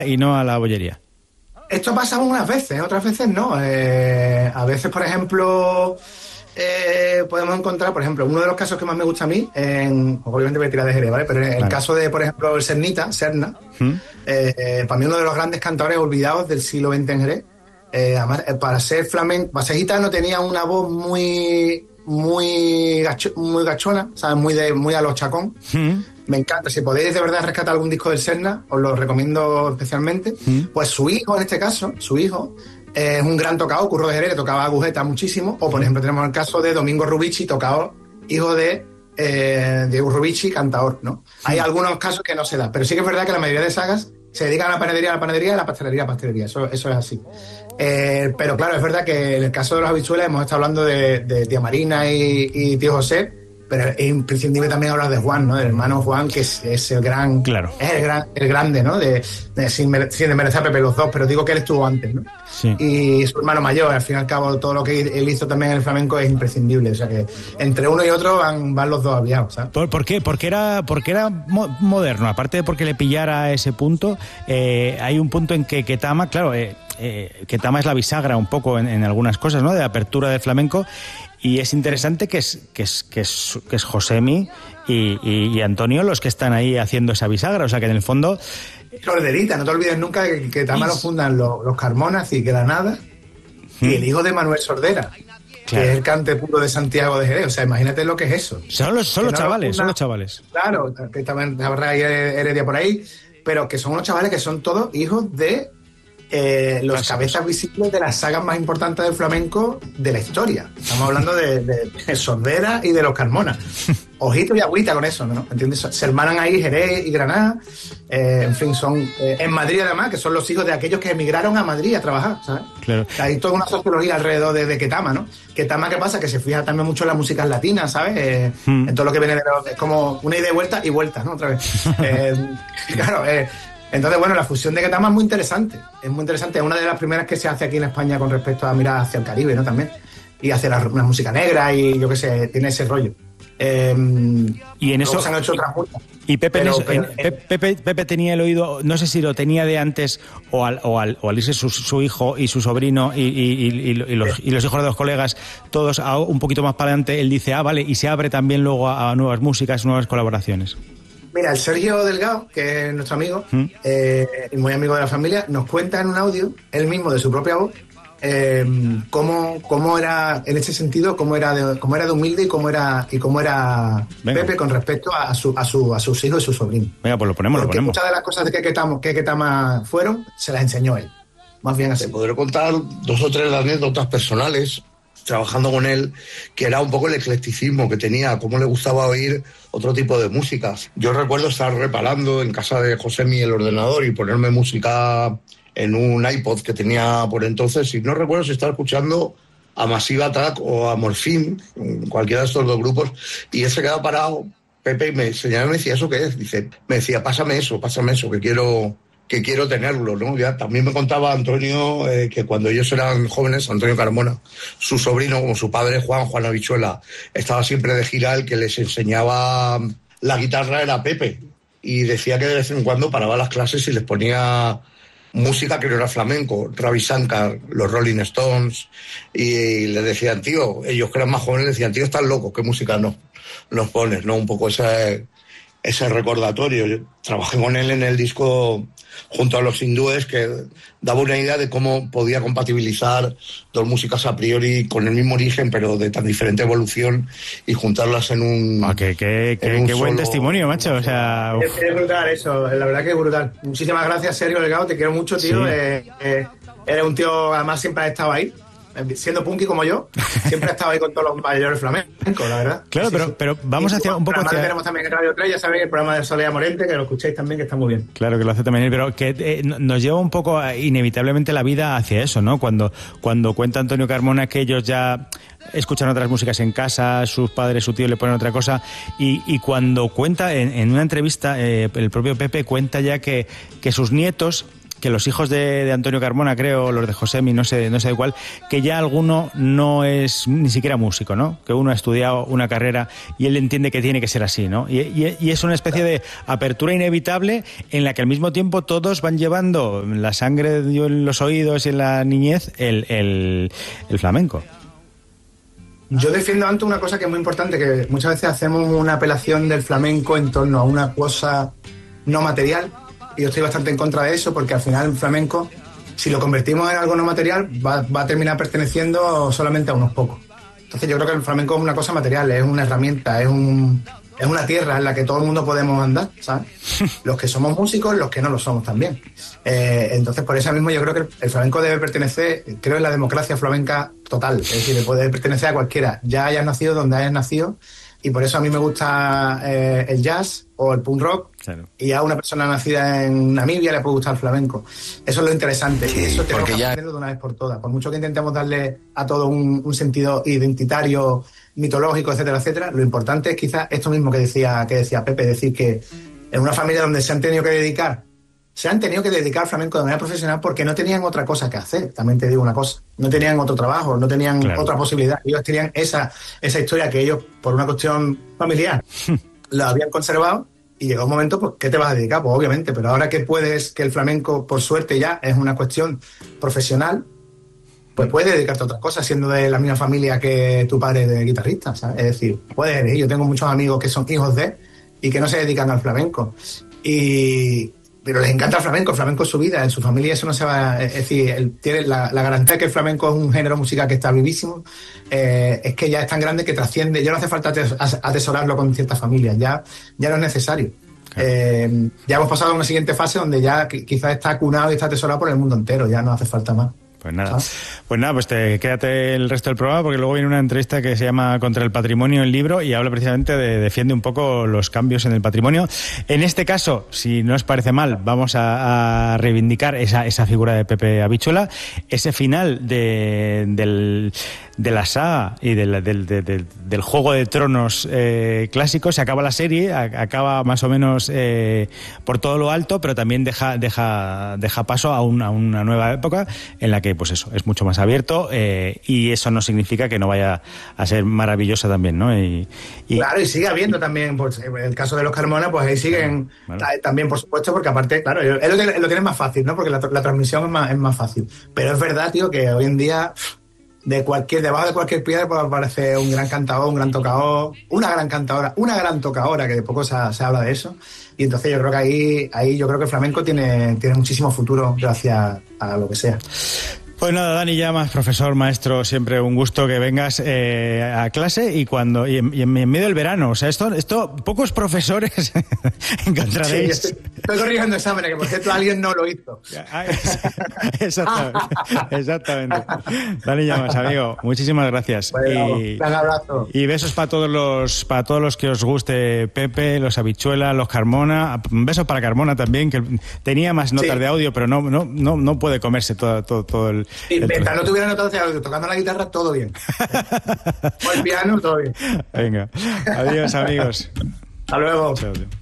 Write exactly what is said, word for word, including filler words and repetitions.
y no a la bollería. Esto pasa unas veces, otras veces no. Eh, a veces, por ejemplo, eh, podemos encontrar, por ejemplo, uno de los casos que más me gusta a mí, en, obviamente voy a tirar de Jerez, ¿vale? Pero en el Vale. caso de, por ejemplo, el Cernita, Serna, ¿Mm? eh, eh, para mí uno de los grandes cantadores olvidados del siglo veinte en Jerez. Eh, además, eh, para ser flamenco, para ser gitano tenía una voz muy, muy, gacho, muy gachona, ¿sabes? Muy, de, muy a los Chacón. ¿Mm? Me encanta. Si podéis de verdad rescatar algún disco del Serna, os lo recomiendo especialmente. ¿Mm? Pues su hijo, en este caso, su hijo, eh, es un gran tocador, Curro de Jerez, tocaba agujeta muchísimo. O, por ejemplo, tenemos el caso de Domingo Rubici, tocador, hijo de eh, Diego Rubici, cantador, ¿no? Hay algunos casos que no se da, pero sí que es verdad que la mayoría de sagas se dedican a la panadería a la panadería y a la pastelería a la pastelería. Eso, eso es así. Eh, pero claro, es verdad que en el caso de los habichuelas hemos estado hablando de, de Tía Marina y, y Tío José, pero es imprescindible también hablar de Juan, ¿no? Del hermano Juan, que es, es el gran... Claro. Es el, gran, el grande, ¿no? De, de, sin, mere, sin desmerecer a Pepe los dos, pero digo que él estuvo antes, ¿no? Sí. Y su hermano mayor, al fin y al cabo, todo lo que él hizo también en el flamenco es imprescindible. O sea que entre uno y otro van, van los dos aviados, ¿sabes? ¿Por, ¿Por qué? Porque era, porque era mo moderno. Aparte de porque le pillara a ese punto, eh, hay un punto en que Ketama, claro, eh, eh, Ketama es la bisagra un poco en, en algunas cosas, ¿no? De apertura del flamenco. Y es interesante que es, que es, que es, que es Josemi y, y, y Antonio los que están ahí haciendo esa bisagra. O sea que en el fondo... Sorderita, no te olvides nunca que, que Tama lo fundan los, los Carmonas y Granada, ¿Mm? Y el hijo de Manuel Sordera, claro, que es el cante puro de Santiago de Jerez. O sea, imagínate lo que es eso. Son los, son los no chavales, lo fundan, son los chavales. Claro, que también habrá Heredia por ahí, pero que son unos chavales que son todos hijos de... Eh, los Gracias. cabezas visibles de las sagas más importantes del flamenco de la historia. Estamos hablando de, de, de Sordera y de los Carmona. Ojito y agüita con eso, ¿no? ¿Entiendes? Se hermanan ahí Jerez y Granada. Eh, en fin, son eh, en Madrid además, que son los hijos de aquellos que emigraron a Madrid a trabajar, ¿sabes? Claro. Hay toda una sociología alrededor de, de Ketama, ¿no? Ketama, ¿qué pasa? Que se fija también mucho en las músicas latinas, ¿sabes? Eh, hmm. En todo lo que viene de los... Es como una ida y vuelta y vuelta, ¿no? Otra vez. eh, claro, eh... Entonces, bueno, la fusión de Ketama es muy interesante. Es muy interesante. Es una de las primeras que se hace aquí en España con respecto a mirar hacia el Caribe, ¿no? También. Y hacia la, la música negra y yo qué sé, tiene ese rollo. Eh, y en eso se han hecho otras muchas. Y Pepe, pero, en, pero, en, Pepe, Pepe tenía el oído, no sé si lo tenía de antes o al, o al, o al irse su, su hijo y su sobrino y, y, y, y, los, y los hijos de los colegas, todos a, un poquito más para adelante, él dice, ah, vale, y se abre también luego a, a nuevas músicas, nuevas colaboraciones. Mira, el Sergio Delgado, que es nuestro amigo, ¿Mm? eh, y muy amigo de la familia, nos cuenta en un audio, él mismo de su propia voz, eh, cómo, cómo era, en ese sentido, cómo era de, cómo era de humilde y cómo era, y cómo era Pepe con respecto a, su, a, su, a sus hijos y sus sobrinos. Venga, pues lo ponemos, Porque lo ponemos. Muchas de las cosas que Ketama, que Ketama fueron, se las enseñó él. Más bien así. Te podré contar dos o tres anécdotas personales trabajando con él, que era un poco el eclecticismo que tenía, cómo le gustaba oír otro tipo de músicas. Yo recuerdo estar reparando en casa de Josemi el ordenador y ponerme música en un iPod que tenía por entonces, y no recuerdo si estaba escuchando a Massive Attack o a Morphine, cualquiera de estos dos grupos, y él se quedaba parado, Pepe, y me señalaba y me decía, ¿eso qué es? Dice, me decía, pásame eso, pásame eso, que quiero... que quiero tenerlo, ¿no? Ya también me contaba Antonio eh, que cuando ellos eran jóvenes, Antonio Carmona, su sobrino, como su padre Juan, Juan Habichuela, estaba siempre de gira, el que les enseñaba la guitarra era Pepe, y decía que de vez en cuando paraba las clases y les ponía música que no era flamenco, Ravi Shankar, los Rolling Stones, y le decían, tío, ellos que eran más jóvenes le decían, tío, estás loco, ¿qué música no nos pones? ¿No? Un poco ese, ese recordatorio. Yo trabajé con él en el disco junto a los hindúes, que daba una idea de cómo podía compatibilizar dos músicas a priori con el mismo origen, pero de tan diferente evolución, y juntarlas en un... Ah, qué qué, qué, un qué buen solo... testimonio, macho. O sea, es, es brutal eso, la verdad que es brutal. Muchísimas gracias, Sergio Delgado, te quiero mucho, tío. Sí. Eh, eh, eres un tío, además siempre has estado ahí. Siendo punky como yo, siempre he estado ahí con todos los mayores flamencos, la verdad. Claro, sí, pero, sí. pero vamos hacia un poco hacia... Tenemos también en Radio tres, ya sabéis, el programa de Soledad Morente, que lo escuchéis también, que está muy bien. Claro que lo hace también él, pero que eh, nos lleva un poco inevitablemente la vida hacia eso, ¿no? Cuando, cuando cuenta Antonio Carmona que ellos ya escuchan otras músicas en casa, sus padres, su tío le ponen otra cosa, y, y cuando cuenta en, en una entrevista, eh, el propio Pepe cuenta ya que, que sus nietos que los hijos de, de Antonio Carmona, creo, los de Josemi, no sé, no sé de cuál, que ya alguno no es ni siquiera músico, ¿no? Que uno ha estudiado una carrera y él entiende que tiene que ser así, ¿no? Y, y, y es una especie de apertura inevitable en la que al mismo tiempo todos van llevando la sangre en los oídos y en la niñez el, el, el flamenco. Yo defiendo antes una cosa que es muy importante, que muchas veces hacemos una apelación del flamenco en torno a una cosa no material, y yo estoy bastante en contra de eso, porque al final el flamenco, si lo convertimos en algo no material, va, va a terminar perteneciendo solamente a unos pocos. Entonces yo creo que el flamenco es una cosa material, es una herramienta, es un es una tierra en la que todo el mundo podemos andar, ¿sabes? Los que somos músicos, los que no lo somos también. Eh, entonces, por eso mismo yo creo que el flamenco debe pertenecer, creo en la democracia flamenca total, es decir, puede pertenecer a cualquiera, ya hayas nacido donde hayas nacido, y por eso a mí me gusta eh, el jazz o el punk rock, claro. Y a una persona nacida en Namibia le puede gustar el flamenco. Eso es lo interesante, sí, y eso tenemos que ya... aprenderlo de una vez por todas. Por mucho que intentemos darle a todo un, un sentido identitario, mitológico, etcétera, etcétera, lo importante es quizás esto mismo que decía, que decía Pepe, decir que en una familia donde se han tenido que dedicar, se han tenido que dedicar al flamenco de manera profesional porque no tenían otra cosa que hacer, también te digo una cosa, no tenían otro trabajo, no tenían claro. otra posibilidad, ellos tenían esa, esa historia que ellos, por una cuestión familiar, la habían conservado, y llegó un momento, pues, ¿qué te vas a dedicar? Pues obviamente, pero ahora que puedes, que el flamenco, por suerte ya, es una cuestión profesional, pues puedes dedicarte a otras cosas, siendo de la misma familia que tu padre de guitarrista, ¿sabes? Es decir, puedes elegir. Yo tengo muchos amigos que son hijos de y que no se dedican al flamenco. Y, pero les encanta el flamenco, el flamenco es su vida, en su familia eso no se va... Es decir, él tiene la, la garantía de que el flamenco es un género musical que está vivísimo, eh, es que ya es tan grande que trasciende, ya no hace falta atesorarlo con ciertas familias, ya, ya no es necesario. Claro. Eh, ya hemos pasado a una siguiente fase donde ya quizás está acunado y está atesorado por el mundo entero, ya no hace falta más. Pues nada, pues nada, pues te, quédate el resto del programa porque luego viene una entrevista que se llama Contra el Patrimonio, el libro, y habla precisamente de, defiende un poco los cambios en el patrimonio. En este caso, si no os parece mal, vamos a, a reivindicar esa, esa figura de Pepe Habichuela, ese final de, del, de la saga y del, del, del, del Juego de Tronos eh, clásico. Se acaba la serie, a, acaba más o menos eh, por todo lo alto, pero también deja, deja, deja paso a, un, a una nueva época en la que, pues eso, es mucho más abierto eh, y eso no significa que no vaya a ser maravillosa también, ¿no? Y, y... Claro, y sigue habiendo también, pues en el caso de los Carmona, pues ahí siguen bueno. también, por supuesto, porque aparte, claro, es lo que lo tienen más fácil, ¿no? Porque la, la transmisión es más, es más fácil. Pero es verdad, tío, que hoy en día de cualquier debajo de cualquier piedra puede aparecer un gran cantador, un gran tocador, una gran cantadora, una gran tocadora, que de poco se, se habla de eso. Y entonces yo creo que ahí, ahí yo creo que el flamenco tiene, tiene muchísimo futuro gracias a lo que sea. Pues nada, Dani Llamas, profesor, maestro, siempre un gusto que vengas eh, a clase y cuando y en, y en medio del verano. O sea, esto, esto pocos profesores encontraréis. Sí, estoy, estoy corrigiendo exámenes, que por cierto alguien no lo hizo. Exactamente, exactamente. Dani Llamas, amigo, muchísimas gracias. Bueno, y, un abrazo. Y besos para todos los para todos los que os guste Pepe, los Habichuela, los Carmona. Un beso para Carmona también, que tenía más notas sí. de audio, pero no, no, no, no puede comerse todo, todo, todo el... Y mientras no tuviera notas de audio, tocando la guitarra, todo bien. O el piano, todo bien. Venga, adiós amigos. Hasta luego. Chao, tío.